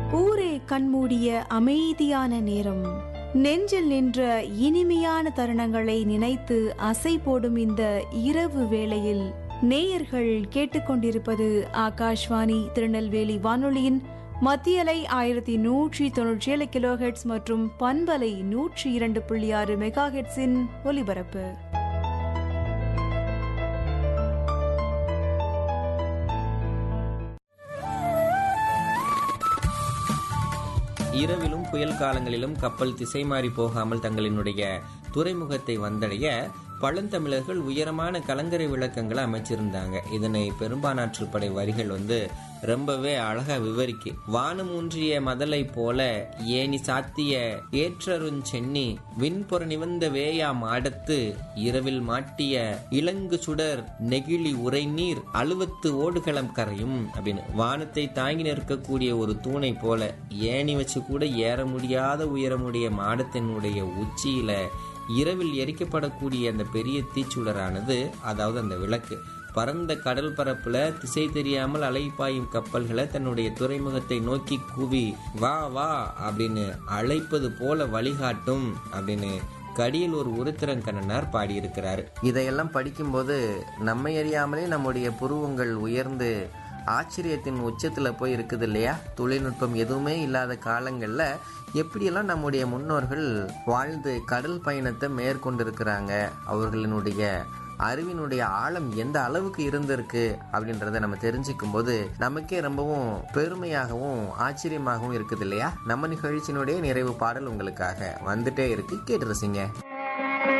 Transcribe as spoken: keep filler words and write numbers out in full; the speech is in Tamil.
ஊரே கண்மூடிய அமைதியான நேரம், நெஞ்சில் நின்ற இனிமையான தருணங்களை நினைத்து அசை போடும் இந்த இரவு வேளையில் நேயர்கள் கேட்டுக்கொண்டிருப்பது ஆகாஷ்வாணி திருநெல்வேலி வானொலியின் மத்தியலை ஆயிரத்தி நூற்றி தொன்னூற்றி ஏழு கிலோ ஹெர்ட்ஸ் மற்றும் பண்பலை நூற்றி இரண்டு புள்ளி ஆறு மெகா ஹெர்ட்ஸின் ஒலிபரப்பு. இரவிலும் புயல் காலங்களிலும் கப்பல் திசை மாறி போகாமல் தங்களினுடைய துறைமுகத்தை வந்தடைய பழந்தமிழர்கள் உயரமான கலங்கரை விளக்கங்களை அமைச்சிருந்தாங்க. இதனை பெரும்பானாற்று படை வரிகள் வந்து ரொம்பவே அழகா விவரிக்கு. வானம் ஊன்றிய மதலை போல ஏனி சாத்திய ஏற்றருஞ் சென்னி விண்பொற நிவந்த வேயா மாடத்து இரவில் மாட்டிய இளங்கு சுடர் நெகிழி உரை நீர் அழுவத்து ஓடுகளம் கரையும் அப்படின்னு வானத்தை தாங்கி நிற்கக்கூடிய ஒரு தூணை போல ஏணி வச்சு கூட ஏற முடியாத உயரமுடைய மாடத்தினுடைய உச்சியில இரவில் எரிக்கப்படக்கூடிய அந்த பெரிய தீச்சுடரானது, அதாவது அந்த விளக்கு, பரந்த கடல் பரப்புல திசை தெரியாமல் அலைப்பாயும் கப்பல்களை தன்னுடைய துறைமுகத்தை நோக்கி கூவி வா வா அப்படின்னு அழைப்பது போல வழிகாட்டும் அப்படின்னு கடியில் ஒரு உருத்திரங்கண்ணனார் பாடியிருக்கிறார். இதையெல்லாம் படிக்கும்போது நம்மை அறியாமலே நம்முடைய புருவங்கள் உயர்ந்து ஆச்சரியத்தின் உச்சத்துல போய் இருக்குது இல்லையா? தொழில்நுட்பம் எதுவுமே இல்லாத காலங்கள்ல எப்படியெல்லாம் நம்முடைய முன்னோர்கள் வாழ்ந்து கடல் பயணத்தை மேற்கொண்டிருக்கிறாங்க, அவர்களினுடைய அறிவினுடைய ஆழம் எந்த அளவுக்கு இருந்திருக்கு அப்படின்றத நம்ம தெரிஞ்சுக்கும் போது நமக்கே ரொம்பவும் பெருமையாகவும் ஆச்சரியமாகவும் இருக்குது இல்லையா? நம்ம நிகழ்ச்சியினுடைய நிறைவு பாடல் உங்களுக்காக வந்துட்டே இருக்கு, கேட்டு ரசிங்க.